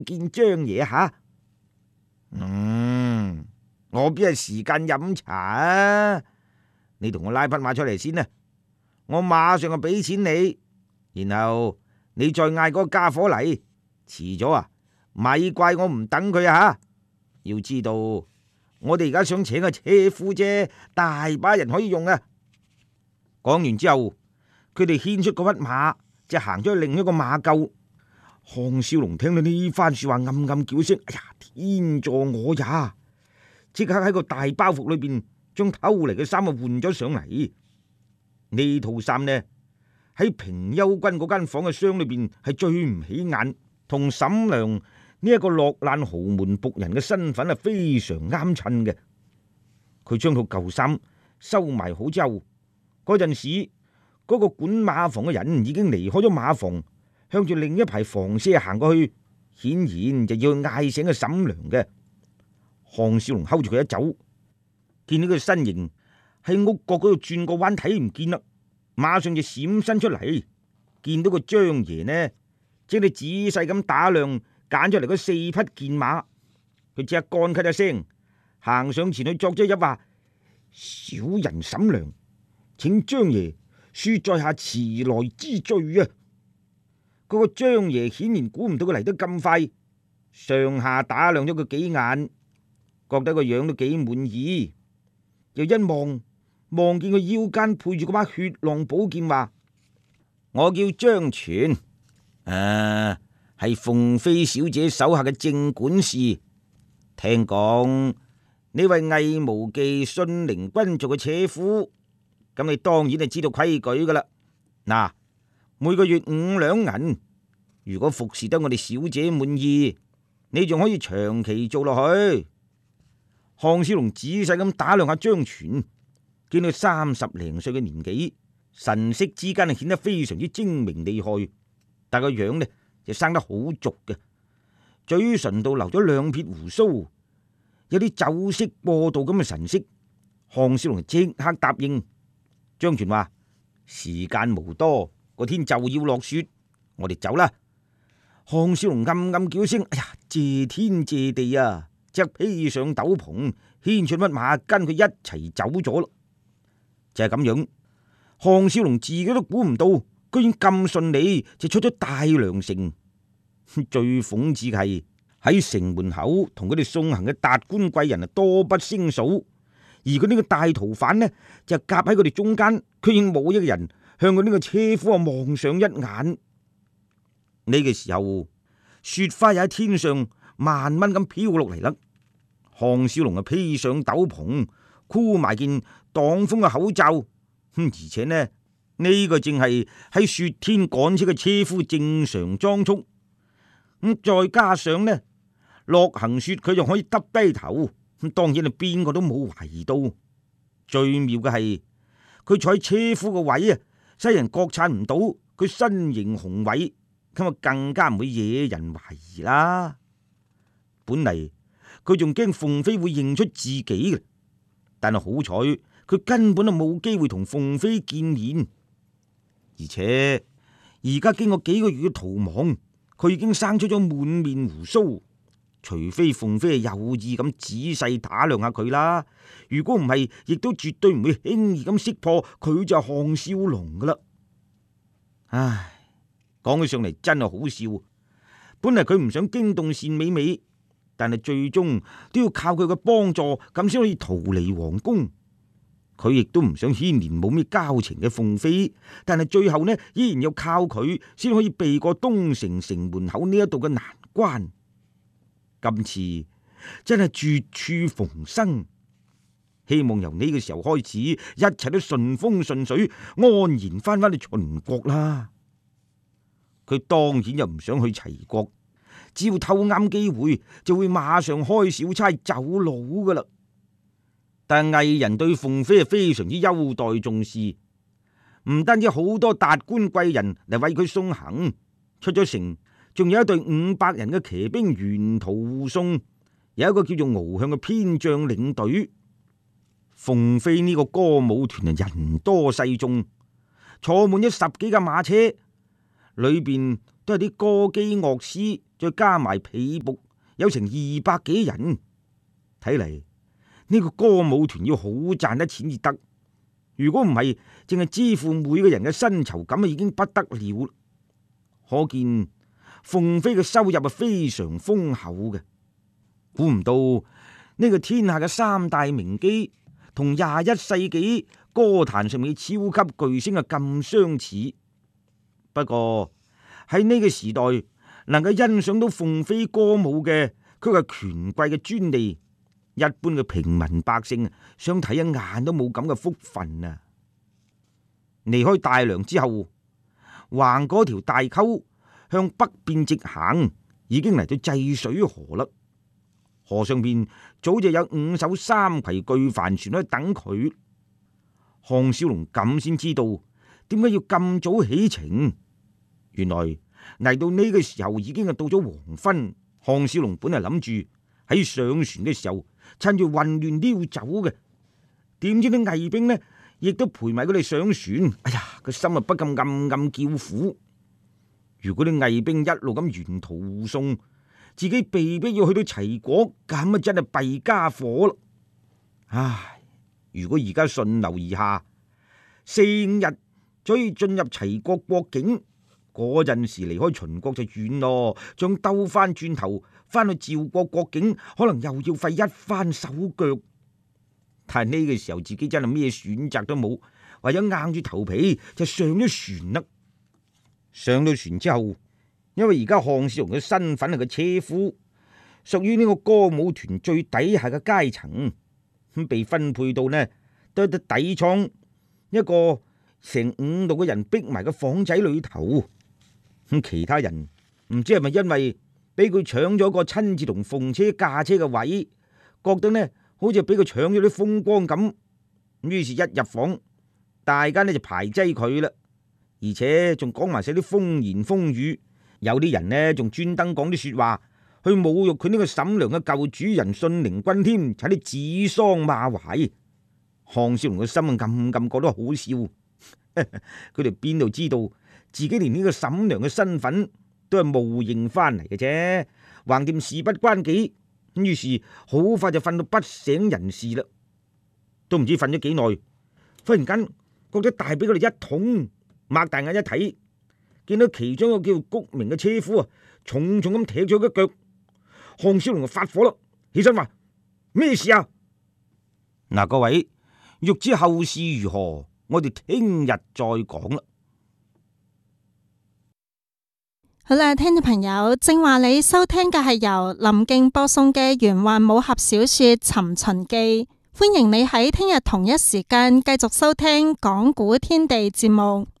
見張爺吓。我邊係時間飲茶啊？你同我拉匹馬出嚟先啦，我馬上就俾錢你，然後你再嗌嗰個家伙嚟。遲咗啊，咪怪我唔等佢啊！要知道我哋而家想請個車夫啫，大把人可以用啊！講完之後，佢哋牽出嗰匹馬，就行咗去另一個馬廄。項少龍聽到呢番說話，暗暗叫聲：哎呀，天助我也！即刻喺個大包袱裏邊將偷嚟嘅衫啊換咗上嚟。呢套衫呢，喺平休君嗰間房嘅箱裏邊係最唔起眼，同沈良呢一個落難豪門僕人嘅身份係非常啱襯嘅。佢將套舊衫收埋好之後，嗰陣時嗰個管馬房嘅人已經離開咗馬房，向住另一排房舍行過去，顯然就要嗌醒個沈良嘅。項少龍睺住佢一走，見到佢身形喺屋角嗰度轉個彎，睇唔見啦，馬上就閃身出嚟，見到個張爺呢，即係仔細咁打量揀出嚟嗰4匹健馬，佢即刻乾咳一聲，行上前去作咗揖話：小人沈良，請張爺恕在下遲來之罪啊！嗰個張爺顯然估唔到佢嚟得咁快，上下打量咗佢幾眼，覺得個樣都幾滿意，又一望見佢腰間配住嗰把血浪寶劍，話：我叫張全，係鳳飛小姐手下嘅正管事。聽講呢位魏無忌信陵君做嘅車夫，咁你當然係知道規矩噶啦。嗱，每個月5兩銀，如果服侍得我哋小姐滿意，你仲可以長期做落去。項少龍仔細咁打量下張全，見到30零歲嘅年紀，神色之間係顯得非常之精明厲害，但個樣呢就生得好俗嘅，嘴唇度留咗2撇鬍鬚，有啲酒色過度咁嘅神色。項少龍即刻答應。張全話：時間無多，個天就要落雪，我哋走啦。項少龍暗暗叫聲：哎呀，謝天謝地啊！即刻披上斗篷，牽出匹馬跟佢一齊走咗啦。就係咁樣，項少龍自己都估唔到，居然咁順利就出咗大梁城。最諷刺嘅係喺城門口同佢哋送行嘅達官貴人啊，多不勝數，而佢呢個大逃犯呢就夾喺佢哋中間，居然冇一個人向佢呢個車夫啊望上一眼。呢個時候，雪花又喺天上慢慢咁飄落嚟啦。項少龍啊披上斗篷，箍埋件擋風嘅口罩，而且呢個正係喺雪天趕車嘅車夫正常裝束。再加上落行雪佢就可以耷低頭，當然係邊個都冇懷疑到。最妙嘅係佢坐喺車夫個位啊，西人覺察唔到佢身形雄偉，咁啊更加唔會惹人懷疑啦。本嚟佢仲驚鳳飛會認出自己嘅，但係好彩佢根本就冇機會同鳳飛見面，而且而家經過幾個月嘅逃亡，佢已經生出咗滿面鬍鬚。除非鳳飛係有意咁仔細打量下佢啦，如果唔係，亦都絕對唔會輕易咁識破佢就係項少龍噶啦。唉，講起上嚟真係好笑。本嚟佢唔想驚動單美美，但係最終都要靠佢嘅幫助，咁先可以逃離皇宮。佢亦都唔想牽連冇咩交情嘅鳳飛，但係最後依然要靠佢先可以避過東城城門口呢一度嘅難關。今次真係絕處逢生，希望由呢個時候開始，一切都順風順水，安然翻去秦國啦。佢當然又唔想去齊國，只要偷啱機會，就會馬上開小差走佬噶啦。但係魏人對鳳飛係非常之優待重視，唔單止好多達官貴人嚟為佢送行，出咗城仲有一隊500人嘅騎兵沿途護送，有一個叫做敖向嘅偏將領隊。鳳飛呢個歌舞團啊，人多勢眾，坐滿咗10幾架馬車，裏邊都係啲歌姬樂師， 再加埋婢僕，有成200幾人。睇嚟呢個歌舞團要好賺得錢至得。如果唔係，淨係支付每個人嘅薪酬，咁啊已經不得了。可見鳳飛嘅收入係非常豐厚嘅。估唔到呢個天下嘅3大名姬同21世紀歌壇上面嘅超級巨星啊咁相似。不過喺呢個時代，能夠欣賞到鳳飛歌舞嘅，佢係權貴嘅專利，一般嘅平民百姓想睇一眼都冇咁嘅福分啊！離開大梁之後，橫過條大溝向北邊直行，已經嚟到濟水河啦。河上邊早就有5艘3桅巨帆船喺等佢。項少龍咁先知道點解要咁早起程。原來嚟到呢個時候已經係到咗黃昏。項少龍本嚟諗住喺上船嘅時候趁住混亂溜走嘅，點知啲魏兵呢亦都陪埋佢哋上船。哎呀，個心啊不禁暗暗叫苦。如果啲魏兵一路咁沿途護送，自己被迫要去到齊國，咁啊真係弊家伙啦！唉，如果而家順流而下，4、5日就可以進入齊國國境，嗰陣時離開秦國就遠咯，將兜翻轉頭翻去趙國國境，可能又要費一番手腳。但係呢個時候自己真係咩選擇都冇，唯有硬住頭皮就上咗船啦。上到船之後，因為而家項少龍嘅身份係個車夫，屬於呢個歌舞團最底下嘅階層，咁被分配到呢都喺底艙一個成5、6個人逼埋個房仔裏頭。咁其他人唔知係咪因為俾佢搶咗個親自同鳳車駕車嘅位，覺得呢好似俾佢搶咗啲風光咁，於是一入房，大家呢就排擠佢啦，而且仲講埋晒啲風言風語。有啲人呢仲專登講啲說話去侮辱佢呢個沈良嘅舊主人信陵君添，睇啲指桑罵槐。項少龍嘅心暗暗覺得好笑。佢哋邊度知道自己連呢個沈良嘅身份都係冒認翻嚟嘅啫，橫掂事不關己。於是好快就瞓到不省人事啦，都唔知瞓咗幾耐，忽然間覺得大髀佢哋一痛，擘大眼一睇，見到其中一個叫谷明嘅車夫啊，重重咁踢咗佢一腳。項少龍就發火啦，起身話：咩事啊？嗱，各位欲知後事如何，我哋聽日再講啦。 好啦，聽眾朋友，正話你收聽嘅係由林敬播送嘅玄幻武俠小說《尋秦記》，歡迎你喺聽日同一時間繼續收聽講古天地節目。